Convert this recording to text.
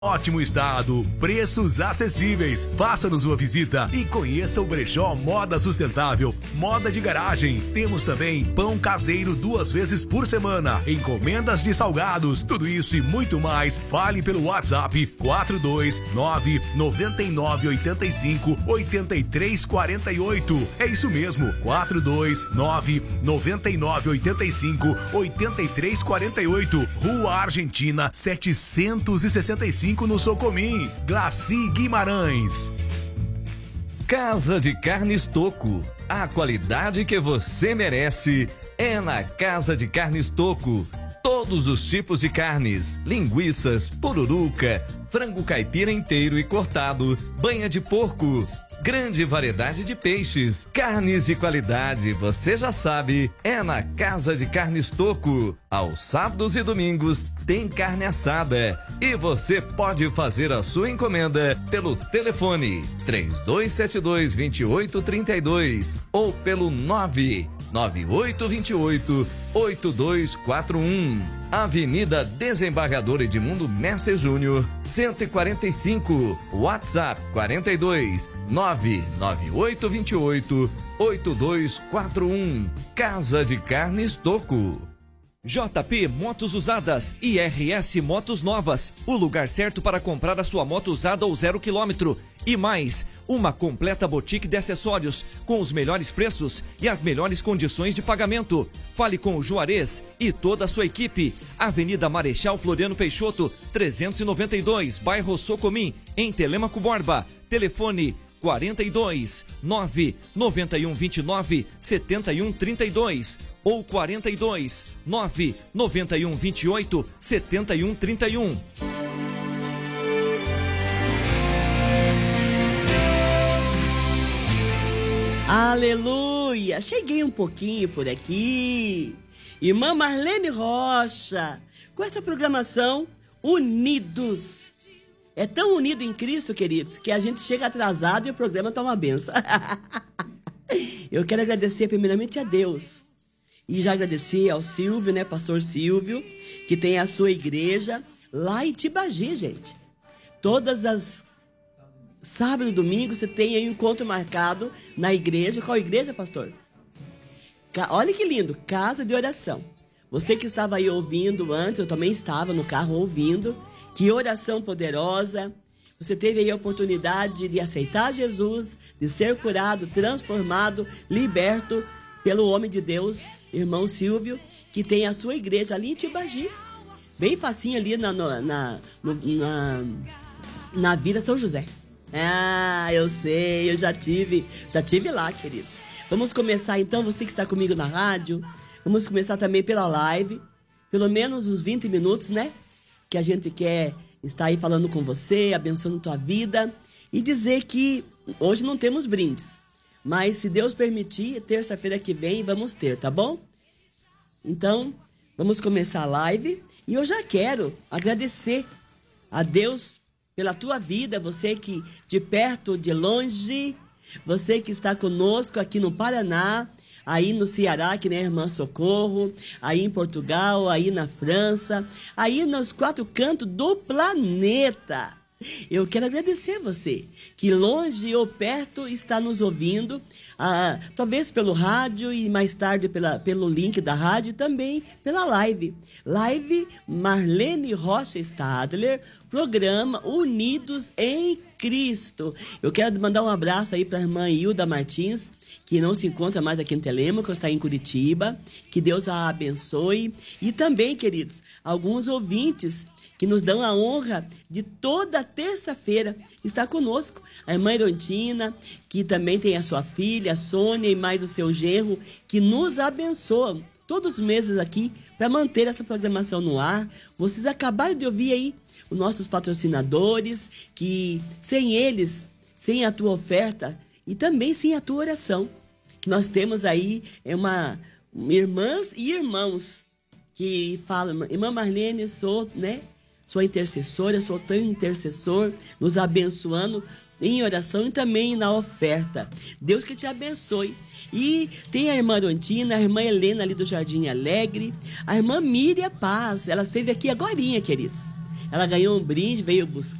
Ótimo estado, preços acessíveis. Faça-nos uma visita e conheça o brechó Moda Sustentável, Moda de Garagem. Temos também pão caseiro 2 vezes por semana, encomendas de salgados, tudo isso e muito mais. Fale pelo WhatsApp 429-9985-8348. É isso mesmo, 429-9985-8348. Rua Argentina 765 no Socomim, Glaci Guimarães. Casa de Carnes Toco. A qualidade que você merece é na Casa de Carnes Toco. Todos os tipos de carnes, linguiças, pururuca, frango caipira inteiro e cortado, banha de porco, grande variedade de peixes, carnes de qualidade, você já sabe, é na Casa de Carnes Toco. Aos sábados e domingos tem carne assada e você pode fazer a sua encomenda pelo telefone 3272-2832 ou pelo 99828-8241. Avenida Desembargador Edmundo Messer Júnior, 145, WhatsApp 42 99828-8241. Casa de Carnes Toco. JP Motos Usadas e RS Motos Novas, o lugar certo para comprar a sua moto usada ou 0 km. E mais, uma completa boutique de acessórios, com os melhores preços e as melhores condições de pagamento. Fale com o Juarez e toda a sua equipe. Avenida Marechal Floriano Peixoto, 392, bairro Socomim, em Telêmaco Borba. Telefone 42 9 91 29 71 32 ou 42 9 91 28 71 31. Aleluia! Cheguei um pouquinho por aqui. Irmã Marlene Rocha, com essa programação Unidos. É tão unido em Cristo, queridos, que a gente chega atrasado e o programa tá uma benção. Eu quero agradecer primeiramente a Deus. E já agradecer ao Silvio, né, pastor Silvio, que tem a sua igreja lá em Tibagi, gente. Todas as sábado e domingo você tem aí um encontro marcado na igreja. Qual igreja, pastor? Olha que lindo, casa de oração. Você que estava aí ouvindo antes, eu também estava no carro ouvindo. Que oração poderosa. Você teve aí a oportunidade de aceitar Jesus, de ser curado, transformado, liberto pelo homem de Deus, irmão Silvio, que tem a sua igreja ali em Tibagi. Bem facinho ali na Vila São José. Ah, eu sei, eu já tive lá, queridos. Vamos começar então, você que está comigo na rádio, vamos começar também pela live, pelo menos uns 20 minutos, né? Que a gente quer estar aí falando com você, abençoando tua vida e dizer que hoje não temos brindes, mas se Deus permitir, terça-feira que vem vamos ter, tá bom? Então, vamos começar a live e eu já quero agradecer a Deus pela tua vida, você que de perto, de longe, você que está conosco aqui no Paraná, aí no Ceará, que nem a irmã Socorro, aí em Portugal, aí na França, aí nos 4 cantos do planeta. Eu quero agradecer a você, que longe ou perto está nos ouvindo, talvez pelo rádio e mais tarde pelo link da rádio e também pela live. Live Marlene Rocha Stadler, programa Unidos em Cristo. Eu quero mandar um abraço aí para a irmã Hilda Martins, que não se encontra mais aqui em Telêmaco, está em Curitiba. Que Deus a abençoe. E também, queridos, alguns ouvintes que nos dão a honra de toda terça-feira estar conosco. A irmã Erontina, que também tem a sua filha, a Sônia, e mais o seu genro, que nos abençoam todos os meses aqui para manter essa programação no ar. Vocês acabaram de ouvir aí os nossos patrocinadores, que sem eles, sem a tua oferta e também sem a tua oração, que nós temos aí irmãs e irmãos que falam, irmã Marlene, sou intercessora, sou teu intercessor, nos abençoando em oração e também na oferta. Deus que te abençoe. E tem a irmã Arontina, a irmã Helena ali do Jardim Alegre, a irmã Miriam Paz, ela esteve aqui agorinha, queridos. Ela ganhou um brinde, veio buscar.